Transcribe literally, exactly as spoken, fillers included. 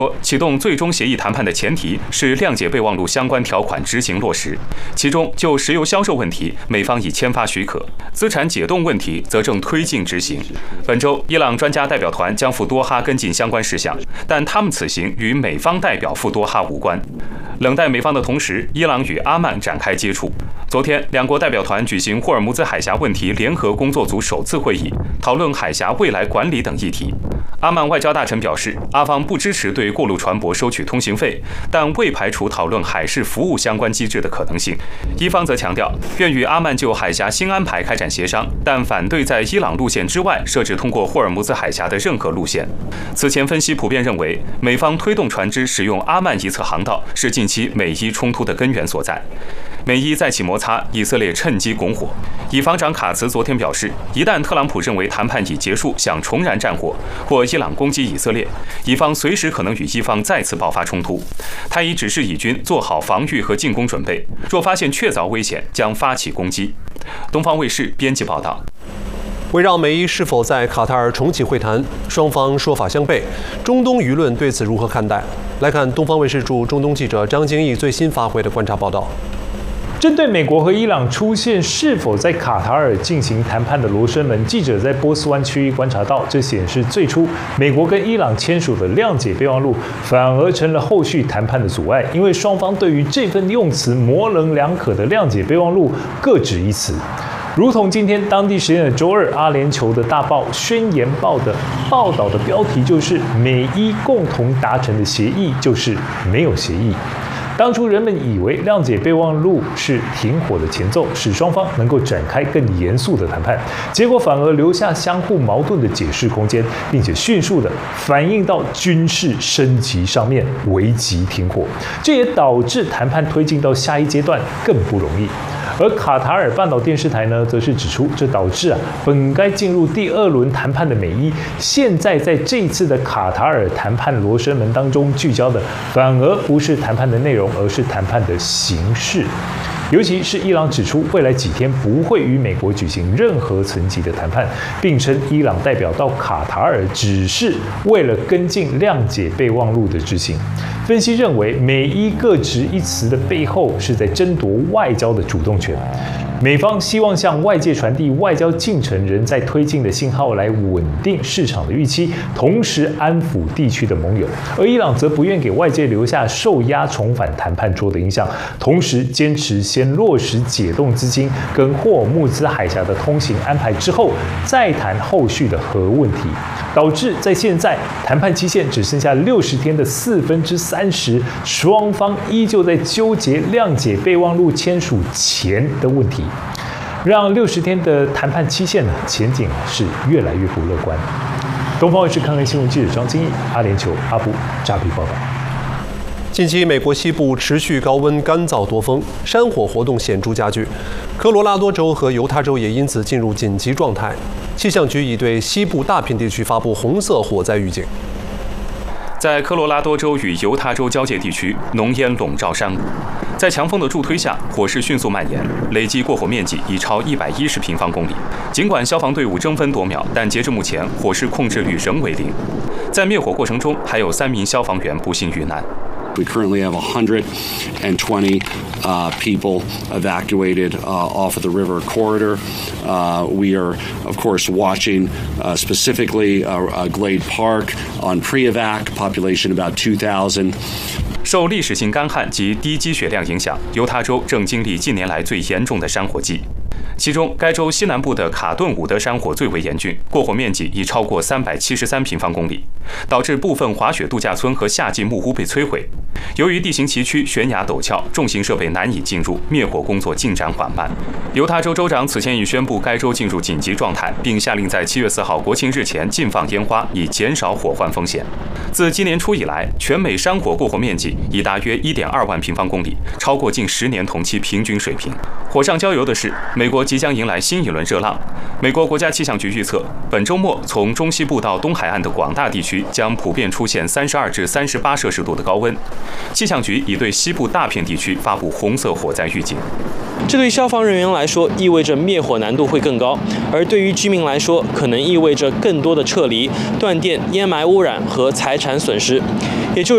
启动最终协议谈判的前提是谅解备忘录相关条款执行落实，其中就石油销售问题，美方已签发许可，资产解冻问题则正推进执行。本周，伊朗专家代表团将赴多哈跟进相关事项，但他们此行与美方代表赴多哈无关。冷待美方的同时，伊朗与阿曼展开接触。昨天，两国代表团举行霍尔木兹海峡问题联合工作组首次会议，讨论海峡未来管理等议题。阿曼外交大臣表示，阿方不支持对过路船舶收取通行费，但未排除讨论海事服务相关机制的可能性。伊方则强调，愿与阿曼就海峡新安排开展协商，但反对在伊朗路线之外设置通过霍尔木兹海峡的任何路线。此前分析普遍认为，美方推动船只使用阿曼一侧航道是近期美伊冲突的根源所在。美伊再起摩擦，以色列趁机拱火。以防长卡茨昨天表示，一旦特朗普认为谈判已结束，想重燃战火，或伊朗攻击以色列，以方随时可能与伊方再次爆发冲突。他已指示以军做好防御和进攻准备，若发现确凿危险，将发起攻击。东方卫视编辑报道。 围绕美伊是否在卡塔尔重启会谈，双方说法相悖，中东舆论对此如何看待？来看东方卫视驻中东记者张京义最新发回的观察报道。 针对美国和伊朗出现是否在卡塔尔进行谈判的罗生门，记者在波斯湾区域观察到，这显示最初美国跟伊朗签署的谅解备忘录，反而成了后续谈判的阻碍，因为双方对于这份用词模棱两可的谅解备忘录各执一词。如同今天当地时间的周二，阿联酋的大报《宣言报》的报道的标题就是“美伊共同达成的协议就是没有协议”。当初人们以为谅解备忘录是停火的前奏，使双方能够展开更严肃的谈判，结果反而留下相互矛盾的解释空间，并且迅速的反映到军事升级上面，危及停火。这也导致谈判推进到下一阶段更不容易。而卡塔尔半岛电视台呢，则是指出，这导致啊，本该进入第二轮谈判的美伊，现在在这一次的卡塔尔谈判罗生门当中聚焦的，反而不是谈判的内容，而是谈判的形式。尤其是伊朗指出，未来几天不会与美国举行任何层级的谈判，并称伊朗代表到卡塔尔只是为了跟进谅解备忘录的执行。分析认为，美伊各执一词的背后是在争夺外交的主动权。美方希望向外界传递外交进程仍在推进的信号，来稳定市场的预期，同时安抚地区的盟友；而伊朗则不愿给外界留下受压重返谈判桌的印象，同时坚持先落实解冻资金跟霍尔木兹海峡的通行安排之后，再谈后续的核问题，导致在现在谈判期限只剩下六十天的四分之三十，双方依旧在纠结谅解备忘录签署前的问题。让六十天的谈判期限呢，前景是越来越不乐观。东方卫视抗日新闻记者张金义，阿联酋阿布扎比报道。 近期，美国西部持续高温、干燥多风，山火活动显著加剧，科罗拉多州和犹他州也因此进入紧急状态。气象局已对西部大片地区发布红色火灾预警。 在科罗拉多州与犹他州交界地区，浓烟笼罩山谷，在强风的助推下，火势迅速蔓延，累计过火面积已超一百一十平方公里。尽管消防队伍争分夺秒，但截至目前，火势控制率仍为零。在灭火过程中，还有三名消防员不幸遇难。 We currently have one hundred twenty uh, people evacuated uh, off of the river corridor. Uh, we are, of course, watching uh, specifically uh, uh, Glade Park on pre-evac, population about two thousand. 受历史性干旱及低积雪量影响，犹他州正经历近年来最严重的山火季。其中，该州西南部的卡顿伍德山火最为严峻，过火面积已超过三百七十三平方公里，导致部分滑雪度假村和夏季木屋被摧毁。由于地形崎岖、悬崖陡峭，重型设备难以进入，灭火工作进展缓慢。犹他州州长此前已宣布该州进入紧急状态，并下令在七月四号国庆日前禁放烟花，以减少火患风险。自今年初以来，全美山火过火面积已达约 一点二万平方公里，超过近十年同期平均水平。火上浇油的是，美国即将迎来新一轮热浪。美国国家气象局预测，本周末从中西部到东海岸的广大地区将普遍出现三十二至三十八摄氏度的高温。气象局已对西部大片地区发布红色火灾预警。 这对消防人员来说，意味着灭火难度会更高；而对于居民来说，可能意味着更多的撤离、断电、烟霾污染和财产损失。